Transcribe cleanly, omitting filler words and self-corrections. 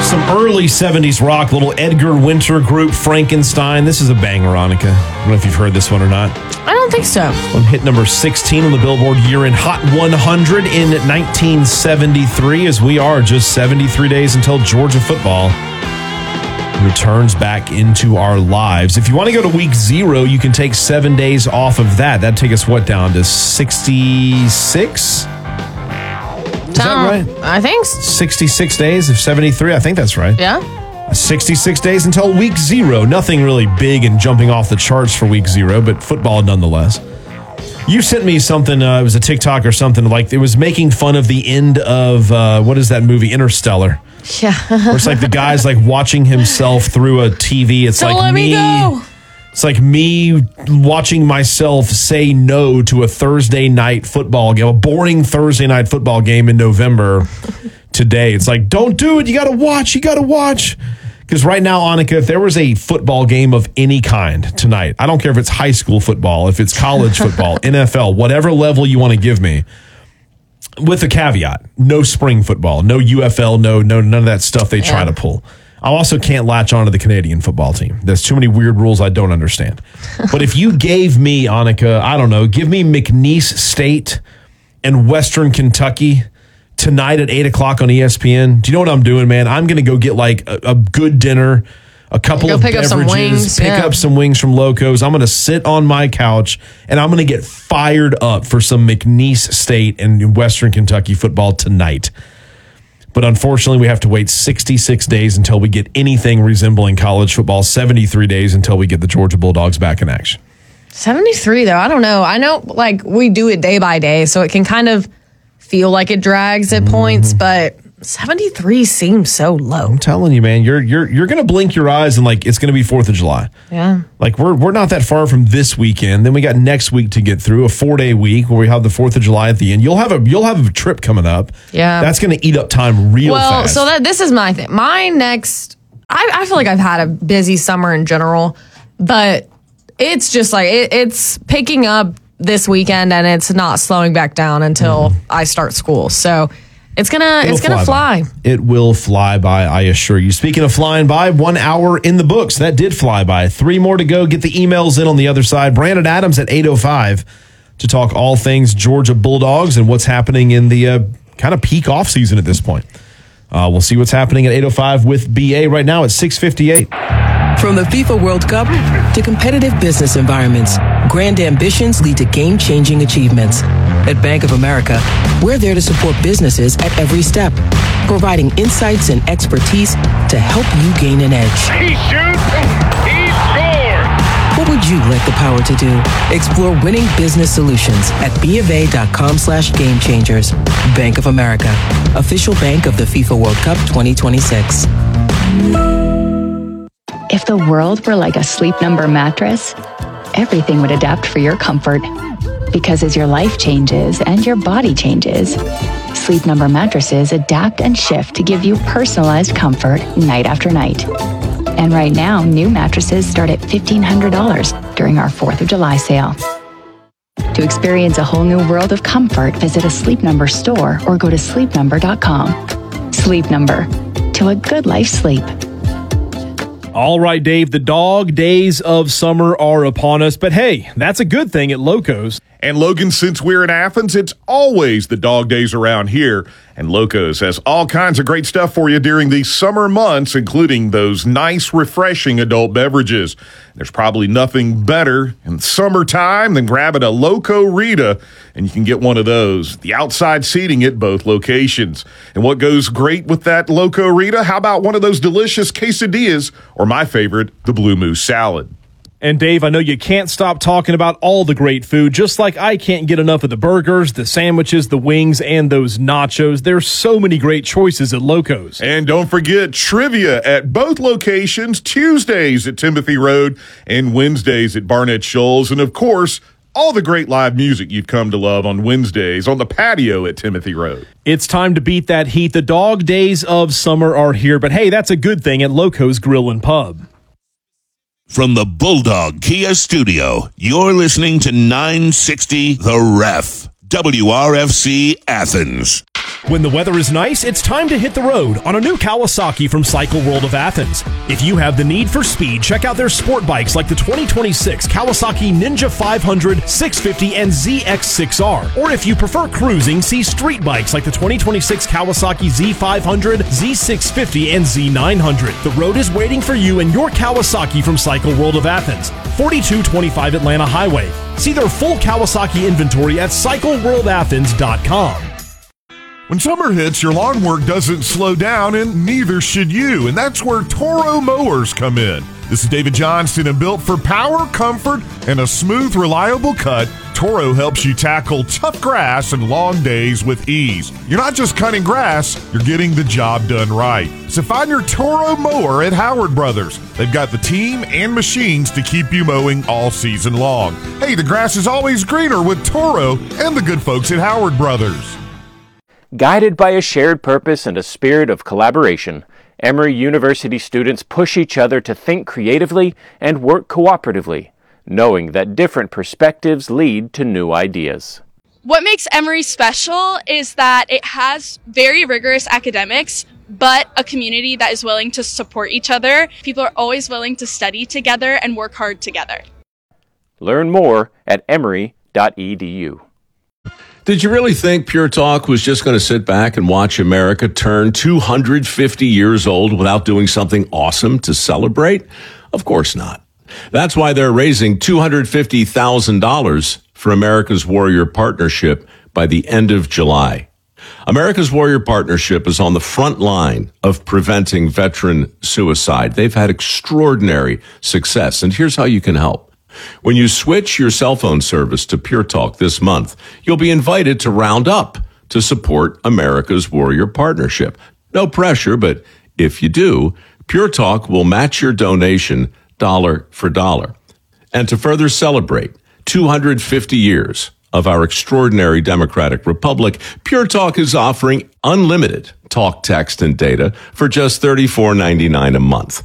Some early 70s rock, little Edgar Winter group, Frankenstein. This is a banger, Annika. I don't know if you've heard this one or not. I don't think so. On hit number 16 on the Billboard year-end Hot 100 in 1973, as we are just 73 days until Georgia football returns back into our lives. If you want to go to week 0, you can take 7 days off of that. That'd take us, down to 66? Is that right? I think 66 days of 73. I think that's right. Yeah. 66 days until week 0. Nothing really big and jumping off the charts for week 0, but football nonetheless. You sent me something, it was a TikTok or something, like it was making fun of the end of, what is that movie, Interstellar? Yeah. Where it's like the guy's like watching himself through a TV. It's Don't like let me go. It's like me watching myself say no to a Thursday night football game, a boring Thursday night football game in November today. It's like, don't do it. You got to watch. Because right now, Annika, if there was a football game of any kind tonight, I don't care if it's high school football, if it's college football, NFL, whatever level you want to give me, with a caveat, no spring football, no UFL, no none of that stuff they try to pull. I also can't latch onto the Canadian football team. There's too many weird rules I don't understand. But if you gave me, Annika, I don't know, give me McNeese State and Western Kentucky tonight at 8 o'clock on ESPN, do you know what I'm doing, man? I'm going to go get like a good dinner, a couple of beverages, pick up some wings from Locos. I'm going to sit on my couch and I'm going to get fired up for some McNeese State and Western Kentucky football tonight. But unfortunately, we have to wait 66 days until we get anything resembling college football, 73 days until we get the Georgia Bulldogs back in action. 73, though, I don't know. I know, like, we do it day by day, so it can kind of feel like it drags at points, but 73 seems so low. I'm telling you, man, you're going to blink your eyes and, like, it's going to be 4th of July. Yeah. Like, we're not that far from this weekend. Then we got next week to get through, a 4-day week where we have the 4th of July at the end. You'll have a trip coming up. Yeah. That's going to eat up time real fast. Well, so this is my thing. My next, I feel like I've had a busy summer in general, but it's just like, it's picking up this weekend and it's not slowing back down until I start school. So it's gonna fly. It will fly by, I assure you. Speaking of flying by, 1 hour in the books. That did fly by. 3 more to go. Get the emails in on the other side. Brandon Adams at 8:05 to talk all things Georgia Bulldogs and what's happening in the kind of peak off season at this point. We'll see what's happening at 8:05 with BA right now at 6:58. From the FIFA World Cup to competitive business environments, grand ambitions lead to game-changing achievements. At Bank of America, we're there to support businesses at every step, providing insights and expertise to help you gain an edge. He shoots, he scores! What would you like the power to do? Explore winning business solutions at BofA.com/gamechangers. Bank of America, official bank of the FIFA World Cup 2026. If the world were like a Sleep Number mattress, everything would adapt for your comfort. Because as your life changes and your body changes, Sleep Number mattresses adapt and shift to give you personalized comfort night after night. And right now, new mattresses start at $1,500 during our 4th of July sale. To experience a whole new world of comfort, visit a Sleep Number store or go to sleepnumber.com. Sleep Number. To a good life sleep. All right, Dave, the dog days of summer are upon us, but hey, that's a good thing at Locos. And Logan, since we're in Athens, it's always the dog days around here. And Locos has all kinds of great stuff for you during these summer months, including those nice, refreshing adult beverages. There's probably nothing better in summertime than grabbing a Loco Rita, and you can get one of those. The outside seating at both locations. And what goes great with that Loco Rita? How about one of those delicious quesadillas, or my favorite, the Blue Moose salad? And Dave, I know you can't stop talking about all the great food, just like I can't get enough of the burgers, the sandwiches, the wings, and those nachos. There's so many great choices at Locos. And don't forget trivia at both locations, Tuesdays at Timothy Road and Wednesdays at Barnett Shoals. And of course, all the great live music you've come to love on Wednesdays on the patio at Timothy Road. It's time to beat that heat. The dog days of summer are here, but hey, that's a good thing at Locos Grill and Pub. From the Bulldog Kia Studio, you're listening to 960 The Ref, WRFC Athens. When the weather is nice, it's time to hit the road on a new Kawasaki from Cycle World of Athens. If you have the need for speed, check out their sport bikes like the 2026 Kawasaki Ninja 500, 650, and ZX6R. Or if you prefer cruising, see street bikes like the 2026 Kawasaki Z500, Z650, and Z900. The road is waiting for you and your Kawasaki from Cycle World of Athens, 4225 Atlanta Highway. See their full Kawasaki inventory at CycleWorldAthens.com. When summer hits, your lawn work doesn't slow down, and neither should you. And that's where Toro mowers come in. This is David Johnston, and built for power, comfort, and a smooth, reliable cut, Toro helps you tackle tough grass and long days with ease. You're not just cutting grass, you're getting the job done right. So find your Toro mower at Howard Brothers. They've got the team and machines to keep you mowing all season long. Hey, the grass is always greener with Toro and the good folks at Howard Brothers. Guided by a shared purpose and a spirit of collaboration, Emory University students push each other to think creatively and work cooperatively, knowing that different perspectives lead to new ideas. What makes Emory special is that it has very rigorous academics, but a community that is willing to support each other. People are always willing to study together and work hard together. Learn more at emory.edu. Did you really think Pure Talk was just going to sit back and watch America turn 250 years old without doing something awesome to celebrate? Of course not. That's why they're raising $250,000 for America's Warrior Partnership by the end of July. America's Warrior Partnership is on the front line of preventing veteran suicide. They've had extraordinary success, and here's how you can help. When you switch your cell phone service to Pure Talk this month, you'll be invited to round up to support America's Warrior Partnership. No pressure, but if you do, Pure Talk will match your donation dollar for dollar. And to further celebrate 250 years of our extraordinary democratic republic, Pure Talk is offering unlimited talk, text, and data for just $34.99 a month.